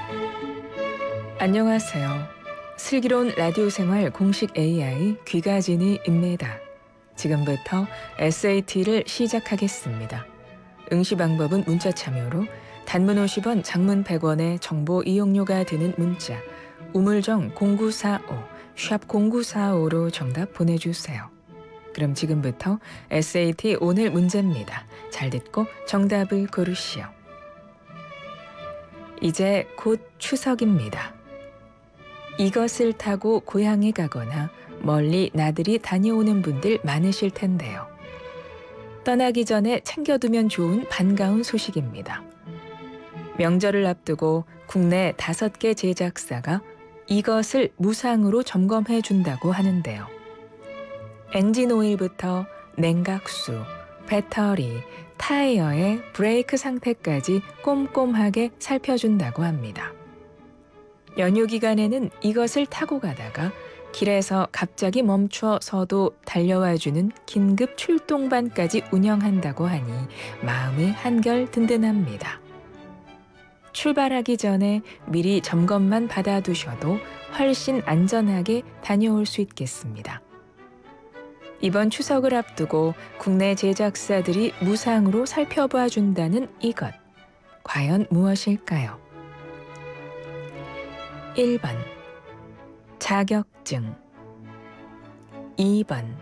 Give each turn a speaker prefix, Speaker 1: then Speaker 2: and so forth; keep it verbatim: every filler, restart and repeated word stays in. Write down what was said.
Speaker 1: 안녕하세요. 슬기로운 라디오 생활 공식 에이아이 귀가진이입니다. 지금부터 에스에이티를 시작하겠습니다. 응시 방법은 문자 참여로 단문 오십 원, 장문 백 원의 정보 이용료가 드는 문자 우물정 공구사오, 샵 공구사오로 정답 보내주세요. 그럼 지금부터 에스에이티 오늘 문제입니다. 잘 듣고 정답을 고르시오. 이제 곧 추석입니다. 이것을 타고 고향에 가거나 멀리 나들이 다녀오는 분들 많으실 텐데요. 떠나기 전에 챙겨두면 좋은 반가운 소식입니다. 명절을 앞두고 국내 다섯 개 제작사가 이것을 무상으로 점검해 준다고 하는데요. 엔진 오일부터 냉각수, 배터리, 타이어의 브레이크 상태까지 꼼꼼하게 살펴준다고 합니다. 연휴 기간에는 이것을 타고 가다가 길에서 갑자기 멈춰서도 달려와주는 긴급 출동반까지 운영한다고 하니 마음이 한결 든든합니다. 출발하기 전에 미리 점검만 받아두셔도 훨씬 안전하게 다녀올 수 있겠습니다. 이번 추석을 앞두고 국내 제작사들이 무상으로 살펴봐 준다는 이것, 과연 무엇일까요? 일 번 자격증, 이 번